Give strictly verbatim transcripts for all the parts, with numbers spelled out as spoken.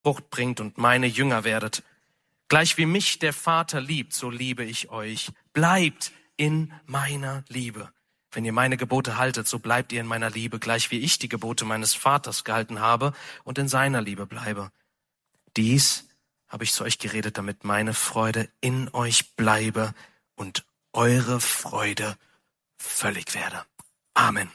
Frucht bringt und meine Jünger werdet. Gleich wie mich der Vater liebt, so liebe ich euch. Bleibt in meiner Liebe. Wenn ihr meine Gebote haltet, so bleibt ihr in meiner Liebe, gleich wie ich die Gebote meines Vaters gehalten habe und in seiner Liebe bleibe. Dies habe ich zu euch geredet, damit meine Freude in euch bleibe und eure Freude völlig werde. Amen.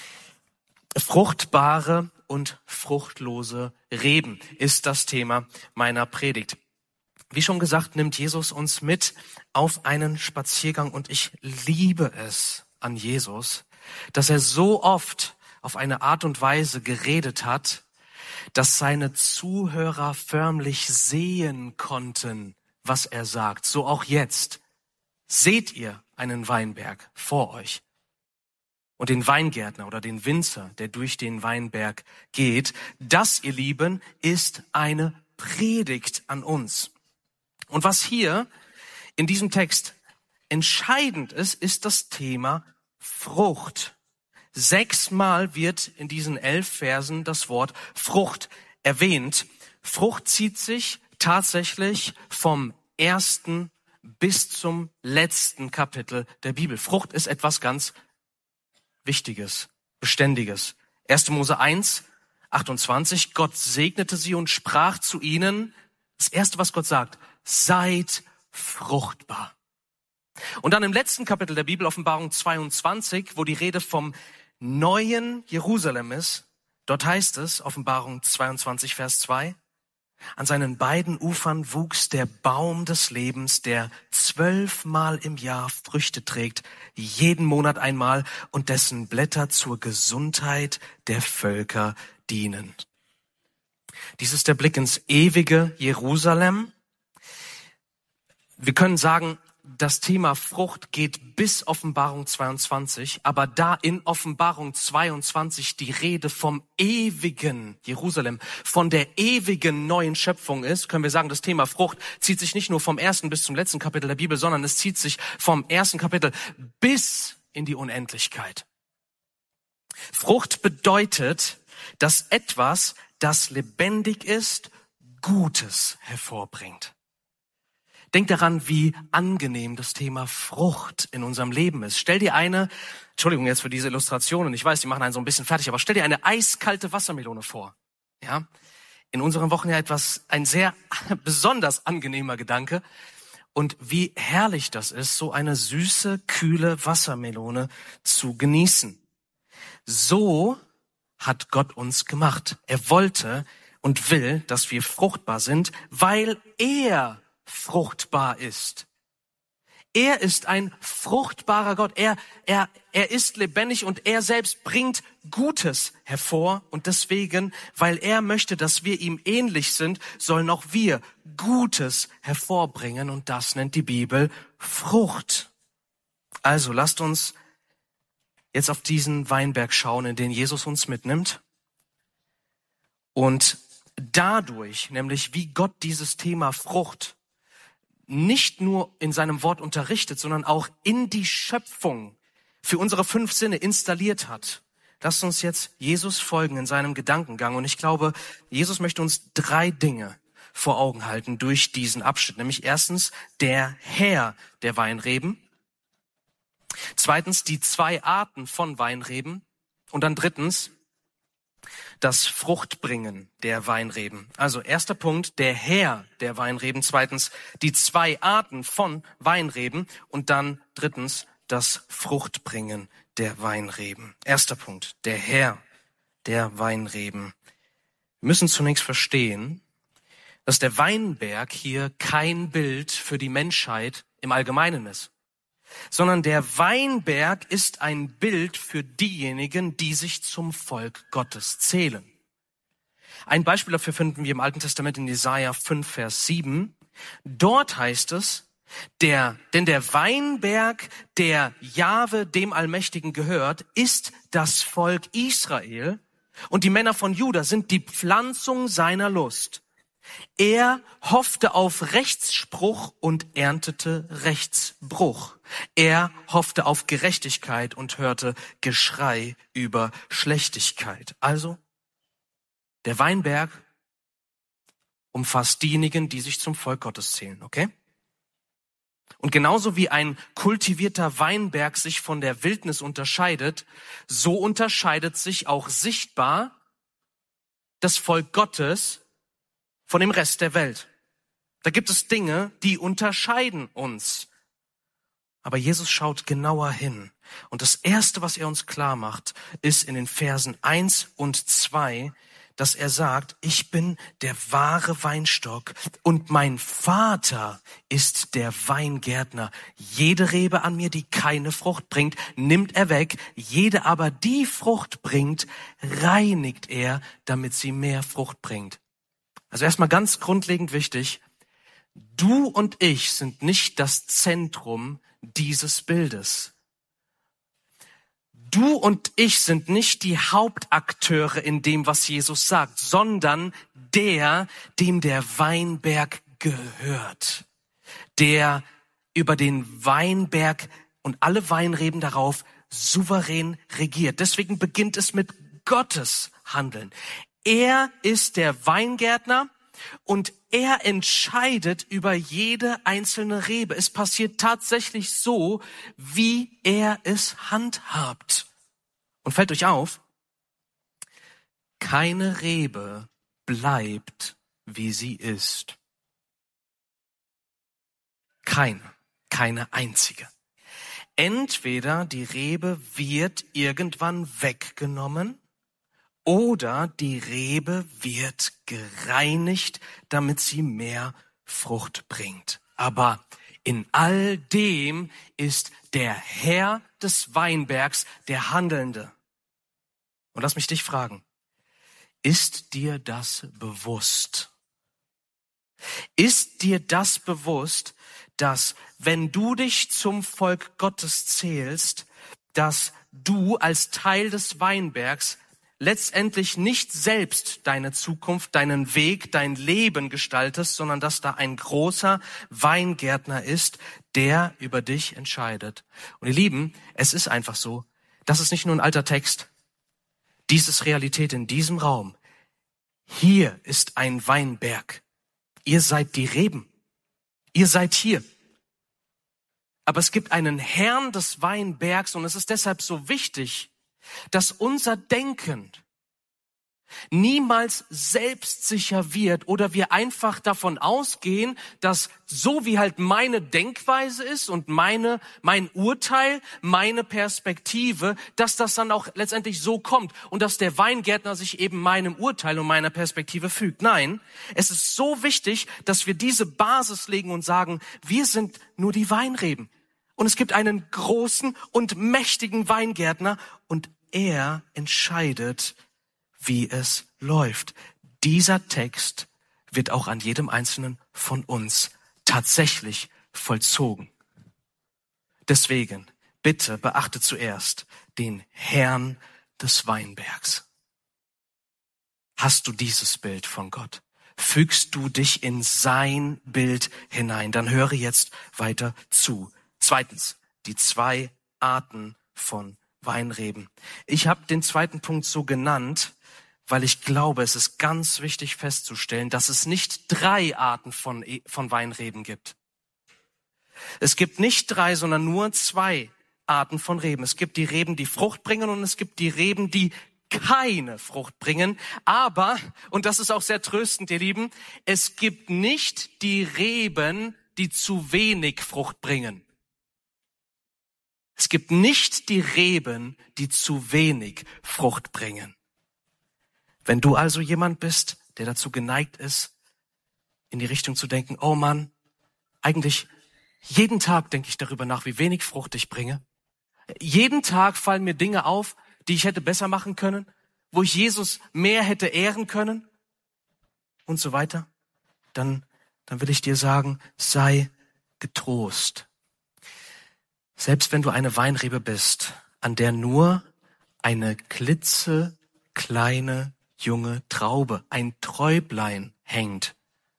Fruchtbare und fruchtlose Reben ist das Thema meiner Predigt. Wie schon gesagt, nimmt Jesus uns mit auf einen Spaziergang und ich liebe es an Jesus, dass er so oft auf eine Art und Weise geredet hat, dass seine Zuhörer förmlich sehen konnten, was er sagt. So auch jetzt. Seht ihr einen Weinberg vor euch und den Weingärtner oder den Winzer, der durch den Weinberg geht. Das, ihr Lieben, ist eine Predigt an uns. Und was hier in diesem Text entscheidend ist, ist das Thema Frucht. Sechsmal wird in diesen elf Versen das Wort Frucht erwähnt. Frucht zieht sich tatsächlich vom ersten bis zum letzten Kapitel der Bibel. Frucht ist etwas ganz Wichtiges, Beständiges. erster Mose eins, achtundzwanzig, Gott segnete sie und sprach zu ihnen, das Erste, was Gott sagt, seid fruchtbar. Und dann im letzten Kapitel der Bibel, Offenbarung zweiundzwanzig, wo die Rede vom neuen Jerusalem ist, dort heißt es, Offenbarung zweiundzwanzig, Vers zwei, an seinen beiden Ufern wuchs der Baum des Lebens, der zwölfmal im Jahr Früchte trägt, jeden Monat einmal, und dessen Blätter zur Gesundheit der Völker dienen. Dies ist der Blick ins ewige Jerusalem. Wir können sagen, das Thema Frucht geht bis Offenbarung zweiundzwanzig, aber da in Offenbarung zweiundzwanzig die Rede vom ewigen Jerusalem, von der ewigen neuen Schöpfung ist, können wir sagen, das Thema Frucht zieht sich nicht nur vom ersten bis zum letzten Kapitel der Bibel, sondern es zieht sich vom ersten Kapitel bis in die Unendlichkeit. Frucht bedeutet, dass etwas, das lebendig ist, Gutes hervorbringt. Denk daran, wie angenehm das Thema Frucht in unserem Leben ist. Stell dir eine, Entschuldigung jetzt für diese Illustrationen, ich weiß, die machen einen so ein bisschen fertig, aber stell dir eine eiskalte Wassermelone vor. Ja, in unseren Wochen ja etwas, ein sehr besonders angenehmer Gedanke. Und wie herrlich das ist, so eine süße, kühle Wassermelone zu genießen. So hat Gott uns gemacht. Er wollte und will, dass wir fruchtbar sind, weil er fruchtbar ist. Er ist ein fruchtbarer Gott. Er, er, er ist lebendig und er selbst bringt Gutes hervor. Und deswegen, weil er möchte, dass wir ihm ähnlich sind, sollen auch wir Gutes hervorbringen. Und das nennt die Bibel Frucht. Also lasst uns jetzt auf diesen Weinberg schauen, in den Jesus uns mitnimmt. Und dadurch, nämlich wie Gott dieses Thema Frucht nicht nur in seinem Wort unterrichtet, sondern auch in die Schöpfung für unsere fünf Sinne installiert hat. Lasst uns jetzt Jesus folgen in seinem Gedankengang. Und ich glaube, Jesus möchte uns drei Dinge vor Augen halten durch diesen Abschnitt. Nämlich erstens der Herr der Weinreben. Zweitens die zwei Arten von Weinreben. Und dann drittens das Fruchtbringen der Weinreben. Also erster Punkt, der Herr der Weinreben. Zweitens, die zwei Arten von Weinreben. Und dann drittens, das Fruchtbringen der Weinreben. Erster Punkt, der Herr der Weinreben. Wir müssen zunächst verstehen, dass der Weinberg hier kein Bild für die Menschheit im Allgemeinen ist, sondern der Weinberg ist ein Bild für diejenigen, die sich zum Volk Gottes zählen. Ein Beispiel dafür finden wir im Alten Testament in Jesaja fünf, Vers sieben. Dort heißt es, der, denn der Weinberg, der Jahwe, dem Allmächtigen, gehört, ist das Volk Israel, und die Männer von Juda sind die Pflanzung seiner Lust. Er hoffte auf Rechtsspruch und erntete Rechtsbruch. Er hoffte auf Gerechtigkeit und hörte Geschrei über Schlechtigkeit. Also, der Weinberg umfasst diejenigen, die sich zum Volk Gottes zählen, okay? Und genauso wie ein kultivierter Weinberg sich von der Wildnis unterscheidet, so unterscheidet sich auch sichtbar das Volk Gottes von dem Rest der Welt. Da gibt es Dinge, die unterscheiden uns. Aber Jesus schaut genauer hin. Und das Erste, was er uns klar macht, ist in den Versen eins und zwei, dass er sagt, ich bin der wahre Weinstock und mein Vater ist der Weingärtner. Jede Rebe an mir, die keine Frucht bringt, nimmt er weg. Jede aber, die Frucht bringt, reinigt er, damit sie mehr Frucht bringt. Also erstmal ganz grundlegend wichtig, du und ich sind nicht das Zentrum dieses Bildes. Du und ich sind nicht die Hauptakteure in dem, was Jesus sagt, sondern der, dem der Weinberg gehört, der über den Weinberg und alle Weinreben darauf souverän regiert. Deswegen beginnt es mit Gottes Handeln. Er ist der Weingärtner und er entscheidet über jede einzelne Rebe. Es passiert tatsächlich so, wie er es handhabt. Und fällt euch auf, keine Rebe bleibt, wie sie ist. Keine, keine einzige. Entweder die Rebe wird irgendwann weggenommen, oder die Rebe wird gereinigt, damit sie mehr Frucht bringt. Aber in all dem ist der Herr des Weinbergs der Handelnde. Und lass mich dich fragen, ist dir das bewusst? Ist dir das bewusst, dass wenn du dich zum Volk Gottes zählst, dass du als Teil des Weinbergs letztendlich nicht selbst deine Zukunft, deinen Weg, dein Leben gestaltest, sondern dass da ein großer Weingärtner ist, der über dich entscheidet. Und ihr Lieben, es ist einfach so, das ist nicht nur ein alter Text. Dies ist Realität in diesem Raum. Hier ist ein Weinberg. Ihr seid die Reben. Ihr seid hier. Aber es gibt einen Herrn des Weinbergs und es ist deshalb so wichtig, dass unser Denken niemals selbstsicher wird oder wir einfach davon ausgehen, dass so wie halt meine Denkweise ist und meine, mein Urteil, meine Perspektive, dass das dann auch letztendlich so kommt und dass der Weingärtner sich eben meinem Urteil und meiner Perspektive fügt. Nein, es ist so wichtig, dass wir diese Basis legen und sagen, wir sind nur die Weinreben. Und es gibt einen großen und mächtigen Weingärtner und er entscheidet, wie es läuft. Dieser Text wird auch an jedem Einzelnen von uns tatsächlich vollzogen. Deswegen, bitte beachte zuerst den Herrn des Weinbergs. Hast du dieses Bild von Gott? Fügst du dich in sein Bild hinein? Dann höre jetzt weiter zu. Zweitens, die zwei Arten von Weinreben. Ich habe den zweiten Punkt so genannt, weil ich glaube, es ist ganz wichtig festzustellen, dass es nicht drei Arten von, von Weinreben gibt. Es gibt nicht drei, sondern nur zwei Arten von Reben. Es gibt die Reben, die Frucht bringen und es gibt die Reben, die keine Frucht bringen. Aber, und das ist auch sehr tröstend, ihr Lieben, es gibt nicht die Reben, die zu wenig Frucht bringen. Es gibt nicht die Reben, die zu wenig Frucht bringen. Wenn du also jemand bist, der dazu geneigt ist, in die Richtung zu denken, oh Mann, eigentlich jeden Tag denke ich darüber nach, wie wenig Frucht ich bringe. Jeden Tag fallen mir Dinge auf, die ich hätte besser machen können, wo ich Jesus mehr hätte ehren können und so weiter. Dann, dann will ich dir sagen, sei getrost. Selbst wenn du eine Weinrebe bist, an der nur eine klitzekleine junge Traube, ein Träublein hängt,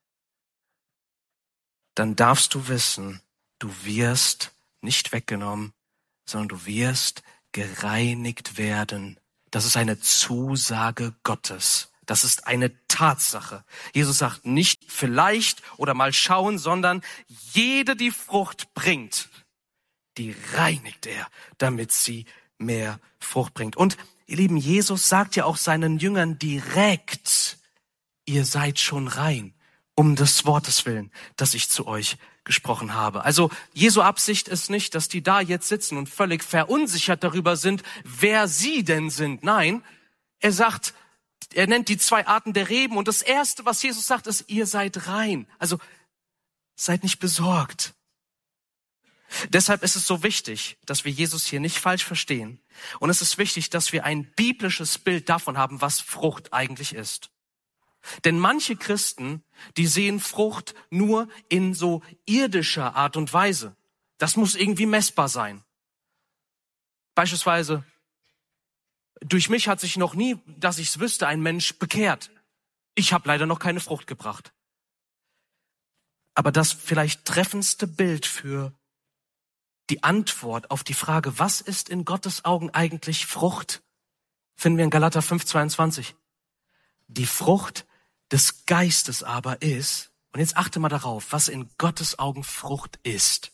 dann darfst du wissen, du wirst nicht weggenommen, sondern du wirst gereinigt werden. Das ist eine Zusage Gottes. Das ist eine Tatsache. Jesus sagt nicht vielleicht oder mal schauen, sondern jede, die Frucht bringt, die reinigt er, damit sie mehr Frucht bringt. Und ihr Lieben, Jesus sagt ja auch seinen Jüngern direkt, ihr seid schon rein, um des Wortes willen, das ich zu euch gesprochen habe. Also Jesu Absicht ist nicht, dass die da jetzt sitzen und völlig verunsichert darüber sind, wer sie denn sind. Nein, er sagt, er nennt die zwei Arten der Reben und das Erste, was Jesus sagt, ist, ihr seid rein. Also seid nicht besorgt. Deshalb ist es so wichtig, dass wir Jesus hier nicht falsch verstehen. Und es ist wichtig, dass wir ein biblisches Bild davon haben, was Frucht eigentlich ist. Denn manche Christen, die sehen Frucht nur in so irdischer Art und Weise. Das muss irgendwie messbar sein. Beispielsweise, durch mich hat sich noch nie, dass ich es wüsste, ein Mensch bekehrt. Ich habe leider noch keine Frucht gebracht. Aber das vielleicht treffendste Bild für die Antwort auf die Frage, was ist in Gottes Augen eigentlich Frucht, finden wir in Galater fünf zweiundzwanzig. Die Frucht des Geistes aber ist, und jetzt achte mal darauf, was in Gottes Augen Frucht ist.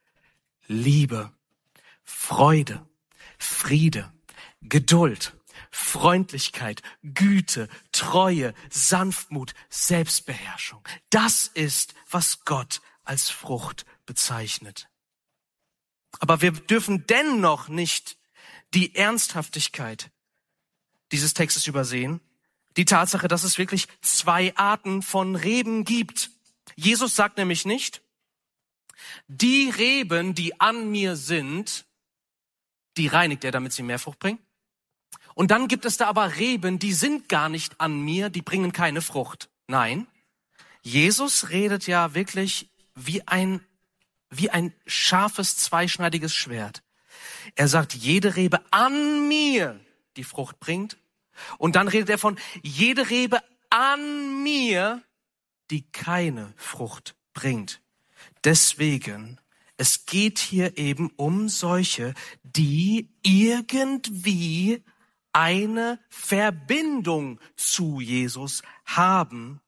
Liebe, Freude, Friede, Geduld, Freundlichkeit, Güte, Treue, Sanftmut, Selbstbeherrschung. Das ist, was Gott als Frucht bezeichnet. Aber wir dürfen dennoch nicht die Ernsthaftigkeit dieses Textes übersehen. Die Tatsache, dass es wirklich zwei Arten von Reben gibt. Jesus sagt nämlich nicht, die Reben, die an mir sind, die reinigt er, damit sie mehr Frucht bringen. Und dann gibt es da aber Reben, die sind gar nicht an mir, die bringen keine Frucht. Nein, Jesus redet ja wirklich wie ein, wie ein scharfes, zweischneidiges Schwert. Er sagt, jede Rebe an mir, die Frucht bringt. Und dann redet er von jede Rebe an mir, die keine Frucht bringt. Deswegen, es geht hier eben um solche, die irgendwie eine Verbindung zu Jesus haben.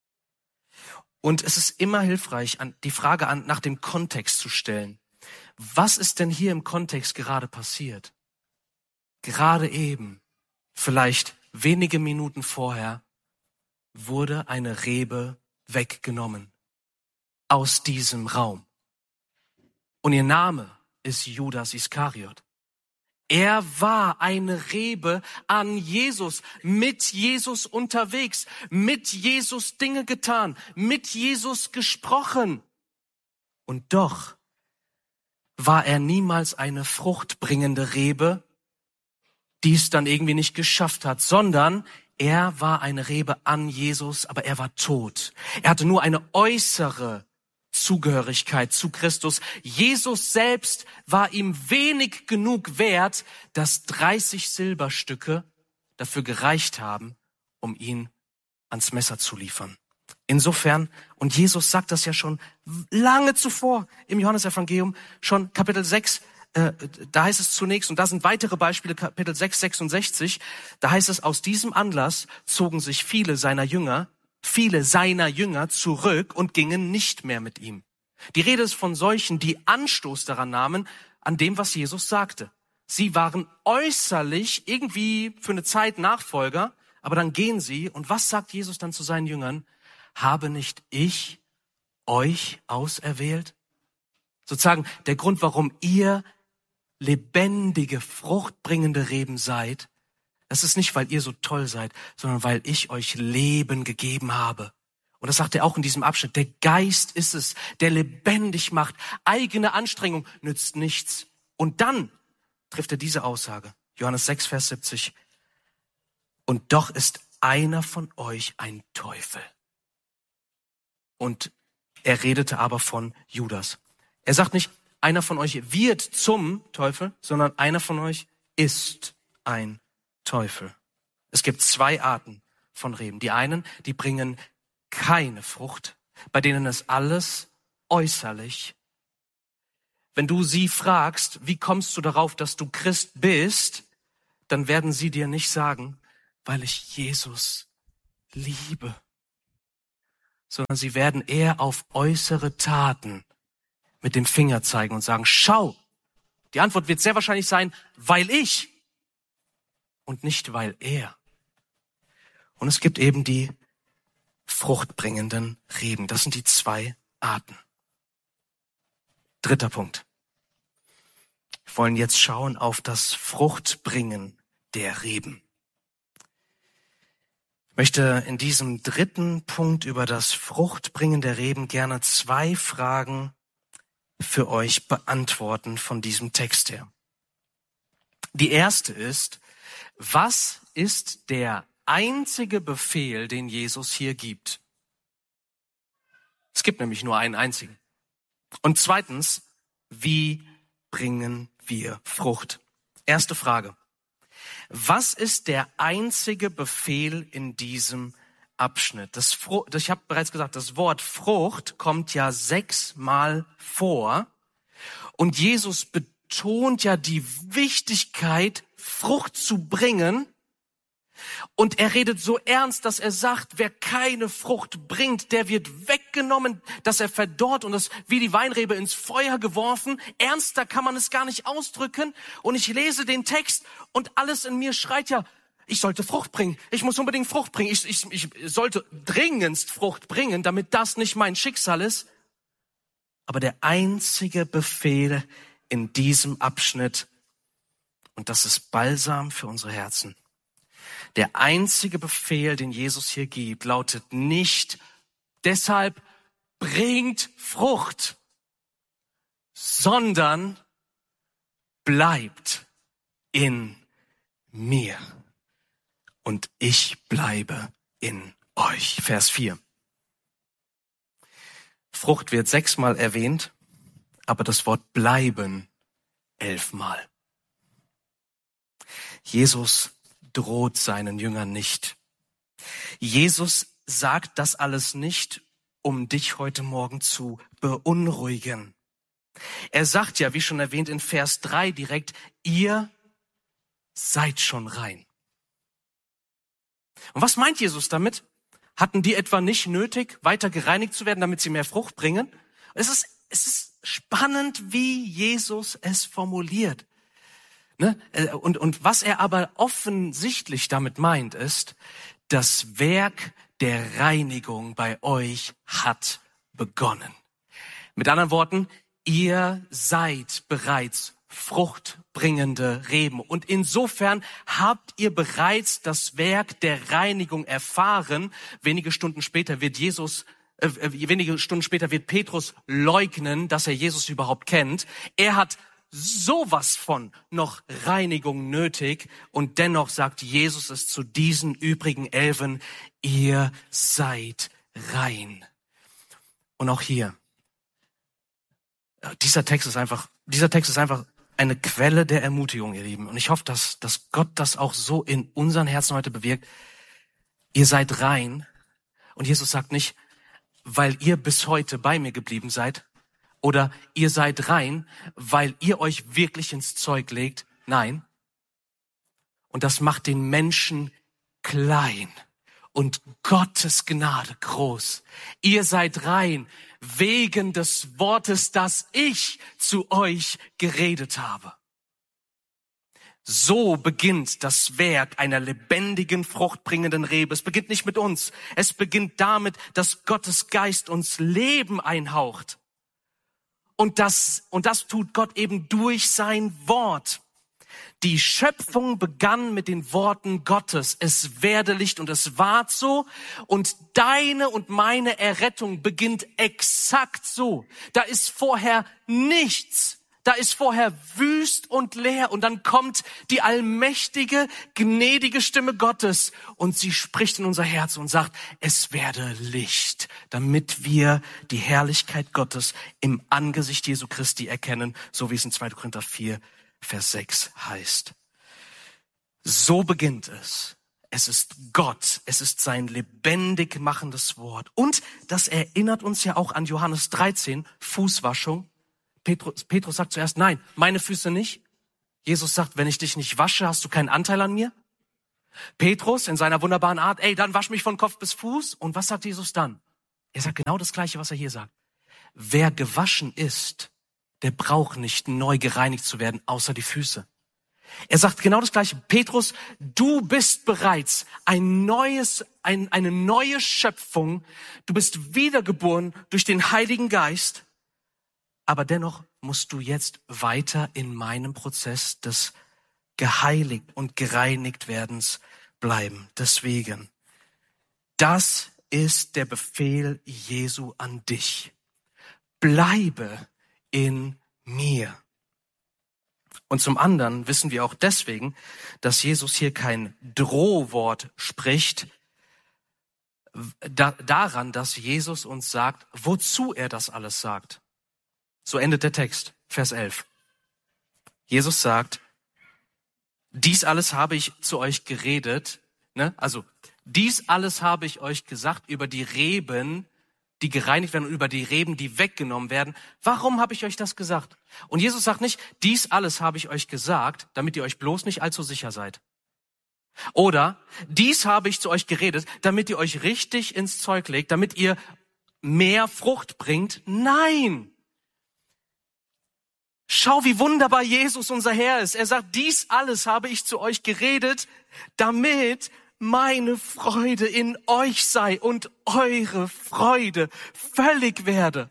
Und es ist immer hilfreich, die Frage an, nach dem Kontext zu stellen. Was ist denn hier im Kontext gerade passiert? Gerade eben, vielleicht wenige Minuten vorher, wurde eine Rebe weggenommen aus diesem Raum. Und ihr Name ist Judas Iskariot. Er war eine Rebe an Jesus, mit Jesus unterwegs, mit Jesus Dinge getan, mit Jesus gesprochen. Und doch war er niemals eine fruchtbringende Rebe, die es dann irgendwie nicht geschafft hat, sondern er war eine Rebe an Jesus, aber er war tot. Er hatte nur eine äußere Zugehörigkeit zu Christus. Jesus selbst war ihm wenig genug wert, dass dreißig Silberstücke dafür gereicht haben, um ihn ans Messer zu liefern. Insofern, und Jesus sagt das ja schon lange zuvor im Johannesevangelium, schon Kapitel sechs, äh, da heißt es zunächst, und da sind weitere Beispiele, Kapitel sechs, sechsundsechzig, da heißt es, aus diesem Anlass zogen sich viele seiner Jünger Viele seiner Jünger zurück und gingen nicht mehr mit ihm. Die Rede ist von solchen, die Anstoß daran nahmen, an dem, was Jesus sagte. Sie waren äußerlich irgendwie für eine Zeit Nachfolger, aber dann gehen sie. Und was sagt Jesus dann zu seinen Jüngern? Habe nicht ich euch auserwählt? Sozusagen der Grund, warum ihr lebendige, fruchtbringende Reben seid, das ist nicht, weil ihr so toll seid, sondern weil ich euch Leben gegeben habe. Und das sagt er auch in diesem Abschnitt. Der Geist ist es, der lebendig macht. Eigene Anstrengung nützt nichts. Und dann trifft er diese Aussage. Johannes sechs, Vers siebzig. Und doch ist einer von euch ein Teufel. Und er redete aber von Judas. Er sagt nicht, einer von euch wird zum Teufel, sondern einer von euch ist ein Teufel. Es gibt zwei Arten von Reben. Die einen, die bringen keine Frucht, bei denen ist alles äußerlich. Wenn du sie fragst, wie kommst du darauf, dass du Christ bist, dann werden sie dir nicht sagen, weil ich Jesus Liebe, sondern sie werden eher auf äußere Taten mit dem Finger zeigen und sagen, schau, die Antwort wird sehr wahrscheinlich sein, weil ich und nicht weil er. Und es gibt eben die fruchtbringenden Reben. Das sind die zwei Arten. Dritter Punkt. Wir wollen jetzt schauen auf das Fruchtbringen der Reben. Ich möchte in diesem dritten Punkt über das Fruchtbringen der Reben gerne zwei Fragen für euch beantworten von diesem Text her. Die erste ist, was ist der einzige Befehl, den Jesus hier gibt? Es gibt nämlich nur einen einzigen. Und zweitens, wie bringen wir Frucht? Erste Frage. Was ist der einzige Befehl in diesem Abschnitt? Das Fru- ich habe bereits gesagt, das Wort Frucht kommt ja sechsmal vor. Und Jesus betont ja die Wichtigkeit, Frucht zu bringen. Und er redet so ernst, dass er sagt, wer keine Frucht bringt, der wird weggenommen, dass er verdorrt und das wie die Weinrebe ins Feuer geworfen. Ernster kann man es gar nicht ausdrücken. Und ich lese den Text und alles in mir schreit ja, ich sollte Frucht bringen. Ich muss unbedingt Frucht bringen. Ich, ich, ich sollte dringendst Frucht bringen, damit das nicht mein Schicksal ist. Aber der einzige Befehl in diesem Abschnitt, und das ist Balsam für unsere Herzen, der einzige Befehl, den Jesus hier gibt, lautet nicht, deshalb bringt Frucht, sondern bleibt in mir und ich bleibe in euch. Vers vier. Frucht wird sechsmal erwähnt, aber das Wort bleiben elfmal. Jesus droht seinen Jüngern nicht. Jesus sagt das alles nicht, um dich heute Morgen zu beunruhigen. Er sagt ja, wie schon erwähnt in Vers drei direkt, ihr seid schon rein. Und was meint Jesus damit? Hatten die etwa nicht nötig, weiter gereinigt zu werden, damit sie mehr Frucht bringen? Es ist, es ist spannend, wie Jesus es formuliert. Und, und was er aber offensichtlich damit meint, ist, das Werk der Reinigung bei euch hat begonnen. Mit anderen Worten, ihr seid bereits fruchtbringende Reben. Und insofern habt ihr bereits das Werk der Reinigung erfahren. Wenige Stunden später wird Jesus, äh, wenige Stunden später wird Petrus leugnen, dass er Jesus überhaupt kennt. Er hat sowas von noch Reinigung nötig und dennoch sagt Jesus es zu diesen übrigen Elfen, ihr seid rein. Und auch hier, dieser Text ist einfach, dieser Text ist einfach eine Quelle der Ermutigung, ihr Lieben. Und ich hoffe, dass, dass Gott das auch so in unseren Herzen heute bewirkt. Ihr seid rein. Und Jesus sagt nicht, weil ihr bis heute bei mir geblieben seid, oder ihr seid rein, weil ihr euch wirklich ins Zeug legt. Nein. Und das macht den Menschen klein und Gottes Gnade groß. Ihr seid rein wegen des Wortes, das ich zu euch geredet habe. So beginnt das Werk einer lebendigen, fruchtbringenden Rebe. Es beginnt nicht mit uns. Es beginnt damit, dass Gottes Geist uns Leben einhaucht. Und das, und das tut Gott eben durch sein Wort. Die Schöpfung begann mit den Worten Gottes. Es werde Licht und es ward so. Und deine und meine Errettung beginnt exakt so. Da ist vorher nichts. Da ist vorher wüst und leer und dann kommt die allmächtige, gnädige Stimme Gottes und sie spricht in unser Herz und sagt, es werde Licht, damit wir die Herrlichkeit Gottes im Angesicht Jesu Christi erkennen, so wie es in zweiter Korinther vier, Vers sechs heißt. So beginnt es. Es ist Gott, es ist sein lebendig machendes Wort. Und das erinnert uns ja auch an Johannes dreizehn, Fußwaschung. Petrus, Petrus sagt zuerst, nein, meine Füße nicht. Jesus sagt, wenn ich dich nicht wasche, hast du keinen Anteil an mir. Petrus in seiner wunderbaren Art, ey, dann wasch mich von Kopf bis Fuß. Und was sagt Jesus dann? Er sagt genau das Gleiche, was er hier sagt. Wer gewaschen ist, der braucht nicht neu gereinigt zu werden, außer die Füße. Er sagt genau das Gleiche. Petrus, du bist bereits ein neues, ein, eine neue Schöpfung. Du bist wiedergeboren durch den Heiligen Geist. Aber dennoch musst du jetzt weiter in meinem Prozess des geheiligt und gereinigt werdens bleiben. Deswegen, das ist der Befehl Jesu an dich. Bleibe in mir. Und zum anderen wissen wir auch deswegen, dass Jesus hier kein Drohwort spricht, da, daran, dass Jesus uns sagt, wozu er das alles sagt. So endet der Text, Vers elf. Jesus sagt, dies alles habe ich zu euch geredet, ne? Also dies alles habe ich euch gesagt über die Reben, die gereinigt werden und über die Reben, die weggenommen werden. Warum habe ich euch das gesagt? Und Jesus sagt nicht, dies alles habe ich euch gesagt, damit ihr euch bloß nicht allzu sicher seid. Oder, dies habe ich zu euch geredet, damit ihr euch richtig ins Zeug legt, damit ihr mehr Frucht bringt. Nein! Schau, wie wunderbar Jesus unser Herr ist. Er sagt, dies alles habe ich zu euch geredet, damit meine Freude in euch sei und eure Freude völlig werde.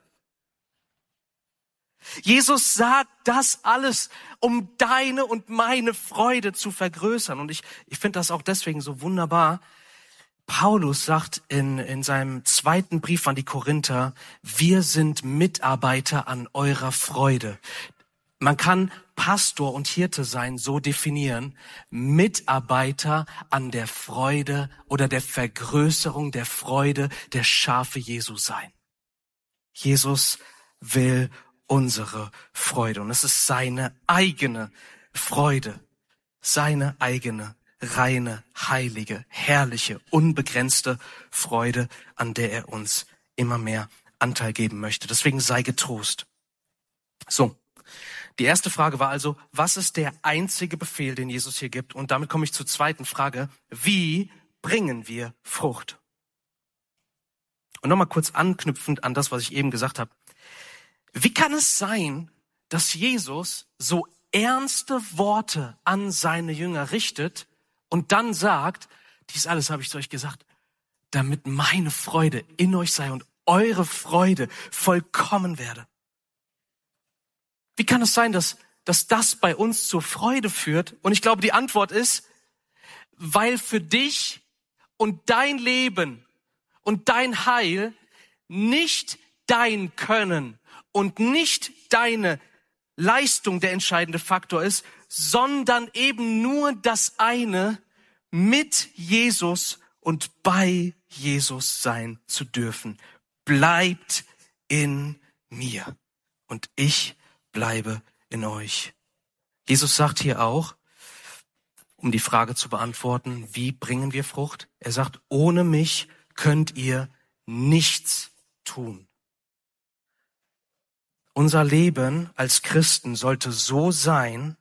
Jesus sagt das alles, um deine und meine Freude zu vergrößern. Und ich, ich finde das auch deswegen so wunderbar. Paulus sagt in, in seinem zweiten Brief an die Korinther, wir sind Mitarbeiter an eurer Freude. Man kann Pastor und Hirte sein so definieren, Mitarbeiter an der Freude oder der Vergrößerung der Freude der Schafe Jesu sein. Jesus will unsere Freude und es ist seine eigene Freude, seine eigene, reine, heilige, herrliche, unbegrenzte Freude, an der er uns immer mehr Anteil geben möchte. Deswegen sei getrost. So. Die erste Frage war also, was ist der einzige Befehl, den Jesus hier gibt? Und damit komme ich zur zweiten Frage, wie bringen wir Frucht? Und nochmal kurz anknüpfend an das, was ich eben gesagt habe. Wie kann es sein, dass Jesus so ernste Worte an seine Jünger richtet und dann sagt, dies alles habe ich zu euch gesagt, damit meine Freude in euch sei und eure Freude vollkommen werde? Wie kann es sein, dass, dass das bei uns zur Freude führt? Und ich glaube, die Antwort ist, weil für dich und dein Leben und dein Heil nicht dein Können und nicht deine Leistung der entscheidende Faktor ist, sondern eben nur das eine, mit Jesus und bei Jesus sein zu dürfen. Bleibt in mir und ich bleibe in euch. Jesus sagt hier auch, um die Frage zu beantworten, wie bringen wir Frucht? Er sagt, ohne mich könnt ihr nichts tun. Unser Leben als Christen sollte so sein,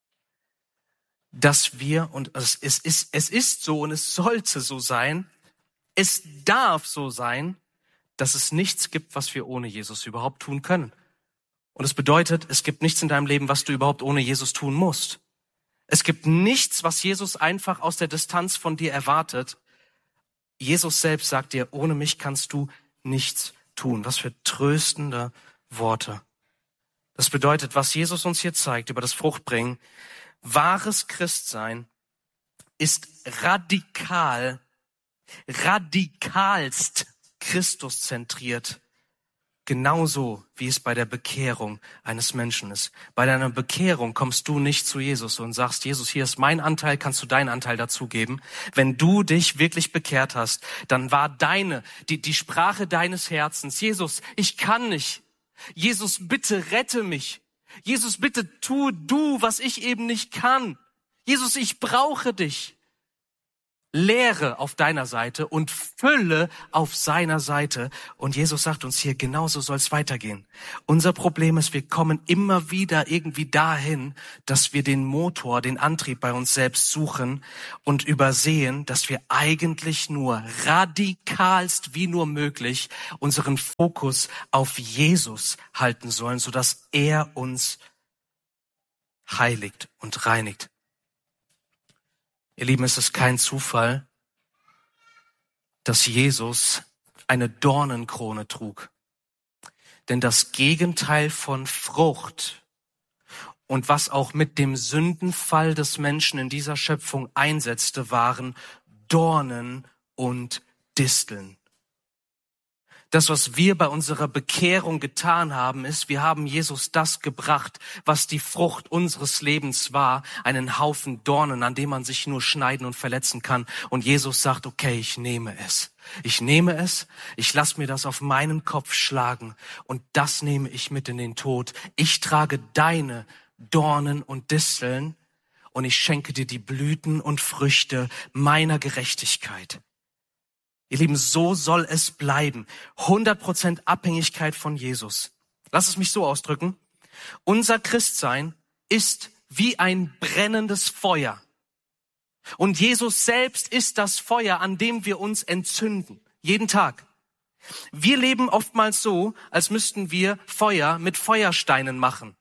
dass wir, und es ist, es ist so und es sollte so sein, es darf so sein, dass es nichts gibt, was wir ohne Jesus überhaupt tun können. Und es bedeutet, es gibt nichts in deinem Leben, was du überhaupt ohne Jesus tun musst. Es gibt nichts, was Jesus einfach aus der Distanz von dir erwartet. Jesus selbst sagt dir, ohne mich kannst du nichts tun. Was für tröstende Worte. Das bedeutet, was Jesus uns hier zeigt über das Fruchtbringen, wahres Christsein ist radikal, radikalst Christuszentriert. Genauso, wie es bei der Bekehrung eines Menschen ist. Bei deiner Bekehrung kommst du nicht zu Jesus und sagst, Jesus, hier ist mein Anteil, kannst du deinen Anteil dazugeben. Wenn du dich wirklich bekehrt hast, dann war deine, die, die Sprache deines Herzens, Jesus, ich kann nicht. Jesus, bitte rette mich. Jesus, bitte tu du, was ich eben nicht kann. Jesus, ich brauche dich. Leere auf deiner Seite und Fülle auf seiner Seite. Und Jesus sagt uns hier, genauso soll es weitergehen. Unser Problem ist, wir kommen immer wieder irgendwie dahin, dass wir den Motor, den Antrieb bei uns selbst suchen und übersehen, dass wir eigentlich nur radikalst wie nur möglich unseren Fokus auf Jesus halten sollen, sodass er uns heiligt und reinigt. Ihr Lieben, es ist kein Zufall, dass Jesus eine Dornenkrone trug. Denn das Gegenteil von Frucht und was auch mit dem Sündenfall des Menschen in dieser Schöpfung einsetzte, waren Dornen und Disteln. Das, was wir bei unserer Bekehrung getan haben, ist, wir haben Jesus das gebracht, was die Frucht unseres Lebens war, einen Haufen Dornen, an dem man sich nur schneiden und verletzen kann. Und Jesus sagt, okay, ich nehme es. Ich nehme es, ich lasse mir das auf meinen Kopf schlagen und das nehme ich mit in den Tod. Ich trage deine Dornen und Disteln und ich schenke dir die Blüten und Früchte meiner Gerechtigkeit. Ihr Lieben, so soll es bleiben. hundert Prozent Abhängigkeit von Jesus. Lass es mich so ausdrücken. Unser Christsein ist wie ein brennendes Feuer. Und Jesus selbst ist das Feuer, an dem wir uns entzünden. Jeden Tag. Wir leben oftmals so, als müssten wir Feuer mit Feuersteinen machen.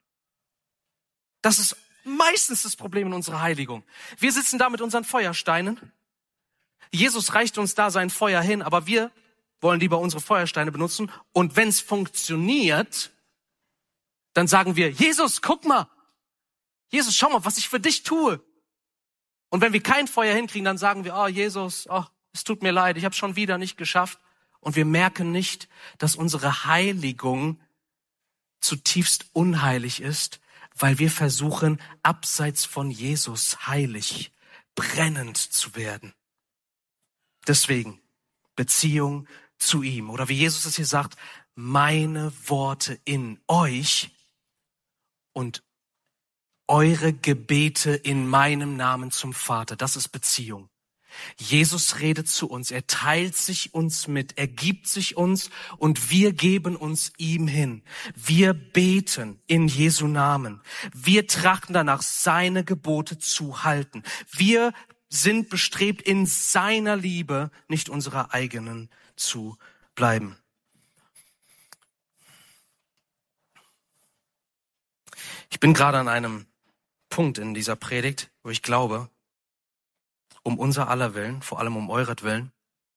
Das ist meistens das Problem in unserer Heiligung. Wir sitzen da mit unseren Feuersteinen. Jesus reicht uns da sein Feuer hin, aber wir wollen lieber unsere Feuersteine benutzen. Und wenn es funktioniert, dann sagen wir, Jesus, guck mal. Jesus, schau mal, was ich für dich tue. Und wenn wir kein Feuer hinkriegen, dann sagen wir, oh Jesus, oh, es tut mir leid, ich habe es schon wieder nicht geschafft. Und wir merken nicht, dass unsere Heiligung zutiefst unheilig ist, weil wir versuchen, abseits von Jesus heilig, brennend zu werden. Deswegen Beziehung zu ihm. Oder wie Jesus es hier sagt, meine Worte in euch und eure Gebete in meinem Namen zum Vater. Das ist Beziehung. Jesus redet zu uns, er teilt sich uns mit, er gibt sich uns und wir geben uns ihm hin. Wir beten in Jesu Namen. Wir trachten danach, seine Gebote zu halten. Wir sind bestrebt, in seiner Liebe, nicht unserer eigenen, zu bleiben. Ich bin gerade an einem Punkt in dieser Predigt, wo ich glaube, um unser aller Willen, vor allem um euretwillen,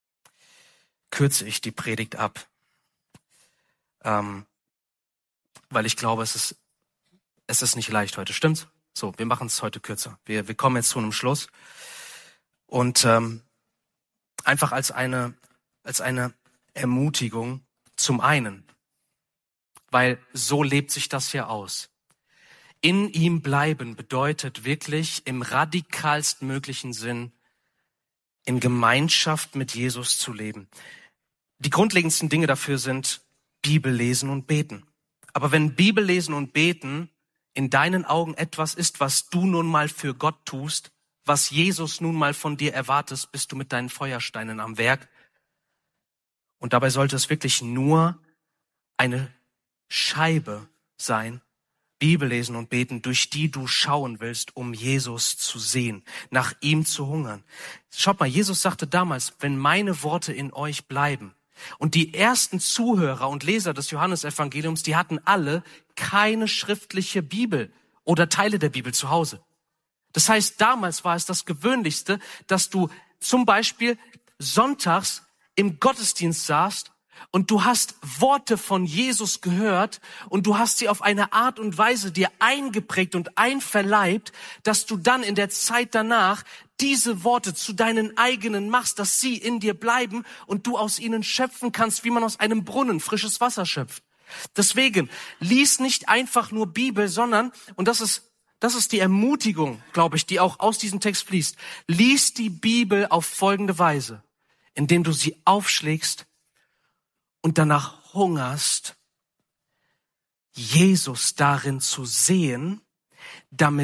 kürze ich die Predigt ab. Ähm, weil ich glaube, es ist, es ist nicht leicht heute, stimmt's? So, wir machen es heute kürzer. Wir, wir kommen jetzt zu einem Schluss. Und ähm, einfach als eine, als eine Ermutigung zum einen, weil so lebt sich das hier aus. In ihm bleiben bedeutet wirklich im radikalst möglichen Sinn, in Gemeinschaft mit Jesus zu leben. Die grundlegendsten Dinge dafür sind Bibel lesen und beten. Aber wenn Bibel lesen und beten in deinen Augen etwas ist, was du nun mal für Gott tust, was Jesus nun mal von dir erwartest, bist du mit deinen Feuersteinen am Werk. Und dabei sollte es wirklich nur eine Scheibe sein, Bibel lesen und beten, durch die du schauen willst, um Jesus zu sehen, nach ihm zu hungern. Schaut mal, Jesus sagte damals, wenn meine Worte in euch bleiben. Und die ersten Zuhörer und Leser des Johannesevangeliums, die hatten alle keine schriftliche Bibel oder Teile der Bibel zu Hause. Das heißt, damals war es das Gewöhnlichste, dass du zum Beispiel sonntags im Gottesdienst saßt und du hast Worte von Jesus gehört und du hast sie auf eine Art und Weise dir eingeprägt und einverleibt, dass du dann in der Zeit danach diese Worte zu deinen eigenen machst, dass sie in dir bleiben und du aus ihnen schöpfen kannst, wie man aus einem Brunnen frisches Wasser schöpft. Deswegen, lies nicht einfach nur Bibel, sondern, und das ist Das ist die Ermutigung, glaube ich, die auch aus diesem Text fließt. Lies die Bibel auf folgende Weise, indem du sie aufschlägst und danach hungerst, Jesus darin zu sehen, damit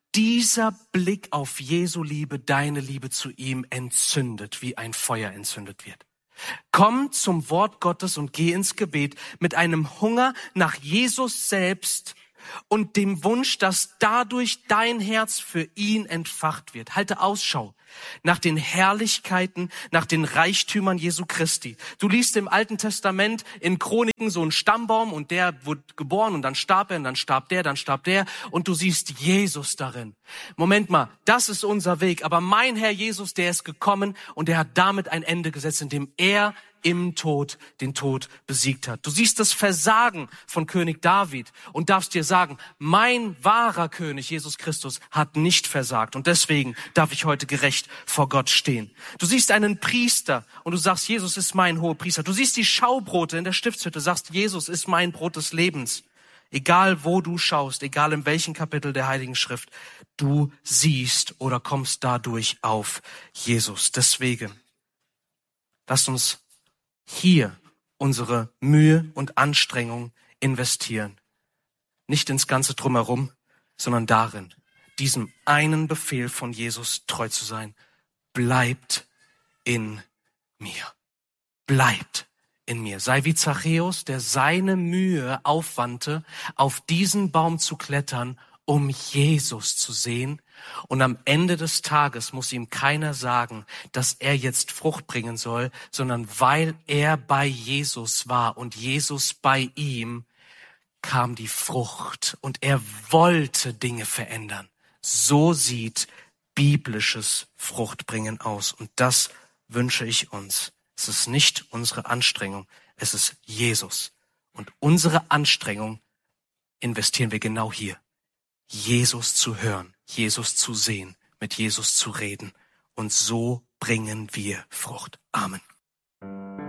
dieser Blick auf Jesu Liebe, deine Liebe zu ihm entzündet, wie ein Feuer entzündet wird. Komm zum Wort Gottes und geh ins Gebet mit einem Hunger nach Jesus selbst und dem Wunsch, dass dadurch dein Herz für ihn entfacht wird. Halte Ausschau nach den Herrlichkeiten, nach den Reichtümern Jesu Christi. Du liest im Alten Testament in Chroniken so einen Stammbaum und der wurde geboren und dann starb er und dann starb der, dann starb der und du siehst Jesus darin. Moment mal, das ist unser Weg, aber mein Herr Jesus, der ist gekommen und der hat damit ein Ende gesetzt, indem er im Tod den Tod besiegt hat. Du siehst das Versagen von König David und darfst dir sagen, mein wahrer König, Jesus Christus, hat nicht versagt und deswegen darf ich heute gerecht vor Gott stehen. Du siehst einen Priester und du sagst, Jesus ist mein Hohepriester. Du siehst die Schaubrote in der Stiftshütte, sagst, Jesus ist mein Brot des Lebens. Egal wo du schaust, egal in welchem Kapitel der Heiligen Schrift, du siehst oder kommst dadurch auf Jesus. Deswegen, lasst uns hier unsere Mühe und Anstrengung investieren. Nicht ins ganze Drumherum, sondern darin, diesem einen Befehl von Jesus treu zu sein. Bleibt in mir. Bleibt in mir. Sei wie Zachäus, der seine Mühe aufwandte, auf diesen Baum zu klettern, um Jesus zu sehen. Und am Ende des Tages muss ihm keiner sagen, dass er jetzt Frucht bringen soll, sondern weil er bei Jesus war und Jesus bei ihm, kam die Frucht und er wollte Dinge verändern. So sieht biblisches Fruchtbringen aus und das wünsche ich uns. Es ist nicht unsere Anstrengung, es ist Jesus. Und unsere Anstrengung investieren wir genau hier. Jesus zu hören, Jesus zu sehen, mit Jesus zu reden. Und so bringen wir Frucht. Amen.